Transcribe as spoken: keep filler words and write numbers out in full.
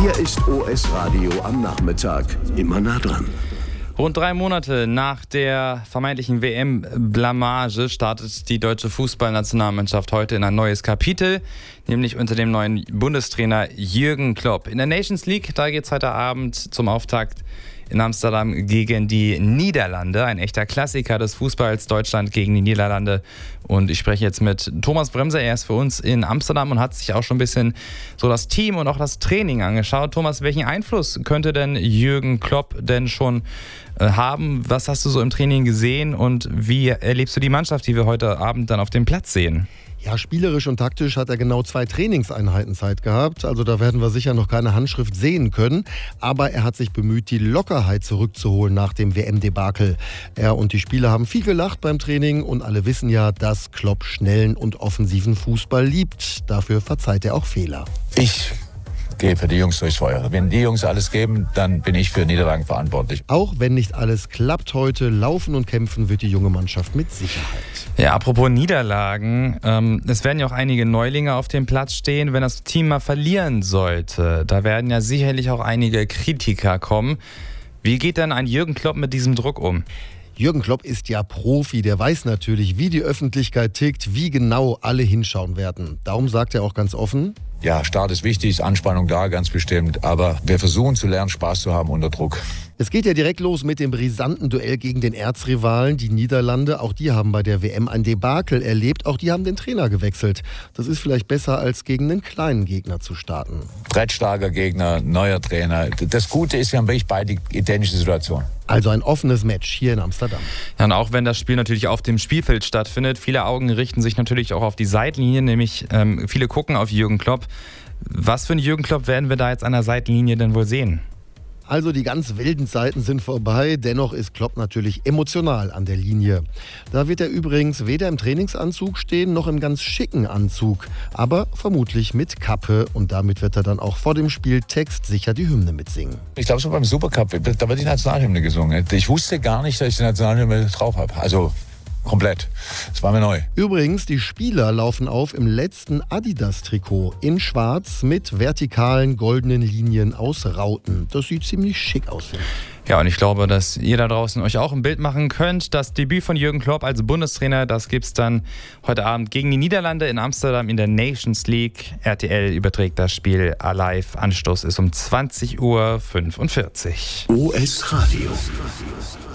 Hier ist O S Radio am Nachmittag. Immer nah dran. Rund drei Monate nach der vermeintlichen W M-Blamage startet die deutsche Fußballnationalmannschaft heute in ein neues Kapitel, nämlich unter dem neuen Bundestrainer Jürgen Klopp. In der Nations League, da geht es heute Abend zum Auftakt in Amsterdam gegen die Niederlande. Ein echter Klassiker des Fußballs, Deutschland gegen die Niederlande. Und ich spreche jetzt mit Thomas Bremser. Er ist für uns in Amsterdam und hat sich auch schon ein bisschen so das Team und auch das Training angeschaut. Thomas, welchen Einfluss könnte denn Jürgen Klopp denn schon äh, haben? Was hast du so im Training gesehen und wie erlebst du die Mannschaft, die wir heute Abend dann auf dem Platz sehen? Ja, spielerisch und taktisch hat er genau zwei Trainingseinheiten Zeit gehabt. Also da werden wir sicher noch keine Handschrift sehen können. Aber er hat sich bemüht, die Lockerheit zurückzuholen nach dem W M-Debakel. Er und die Spieler haben viel gelacht beim Training und alle wissen ja, dass Klopp schnellen und offensiven Fußball liebt. Dafür verzeiht er auch Fehler. Ich gehe für die Jungs durchs Feuer. Wenn die Jungs alles geben, dann bin ich für Niederlagen verantwortlich. Auch wenn nicht alles klappt heute, laufen und kämpfen wird die junge Mannschaft mit Sicherheit. Ja, apropos Niederlagen, ähm, es werden ja auch einige Neulinge auf dem Platz stehen, wenn das Team mal verlieren sollte. Da werden ja sicherlich auch einige Kritiker kommen. Wie geht denn ein Jürgen Klopp mit diesem Druck um? Jürgen Klopp ist ja Profi, der weiß natürlich, wie die Öffentlichkeit tickt, wie genau alle hinschauen werden. Darum sagt er auch ganz offen: Ja, Start ist wichtig, ist Anspannung da, ganz bestimmt. Aber wir versuchen zu lernen, Spaß zu haben unter Druck. Es geht ja direkt los mit dem brisanten Duell gegen den Erzrivalen, die Niederlande. Auch die haben bei der W M ein Debakel erlebt. Auch die haben den Trainer gewechselt. Das ist vielleicht besser, als gegen einen kleinen Gegner zu starten. Drettstarker Gegner, neuer Trainer. Das Gute ist, wir haben wirklich beide identische Situationen. Also ein offenes Match hier in Amsterdam. Ja, und auch wenn das Spiel natürlich auf dem Spielfeld stattfindet, viele Augen richten sich natürlich auch auf die Seitenlinie, nämlich ähm, viele gucken auf Jürgen Klopp. Was für einen Jürgen Klopp werden wir da jetzt an der Seitenlinie denn wohl sehen? Also die ganz wilden Zeiten sind vorbei, dennoch ist Klopp natürlich emotional an der Linie. Da wird er übrigens weder im Trainingsanzug stehen, noch im ganz schicken Anzug, aber vermutlich mit Kappe, und damit wird er dann auch vor dem Spiel textsicher die Hymne mitsingen. Ich glaube, so beim Supercup, da wird die Nationalhymne gesungen. Ich wusste gar nicht, dass ich die Nationalhymne drauf habe. Also komplett. Das war mir neu. Übrigens, die Spieler laufen auf im letzten Adidas-Trikot in schwarz mit vertikalen goldenen Linien aus Rauten. Das sieht ziemlich schick aus, finde ich. Ja, und ich glaube, dass ihr da draußen euch auch ein Bild machen könnt. Das Debüt von Jürgen Klopp als Bundestrainer, das gibt's dann heute Abend gegen die Niederlande in Amsterdam in der Nations League. R T L überträgt das Spiel live. Anstoß ist um zwanzig Uhr fünfundvierzig. O S Radio.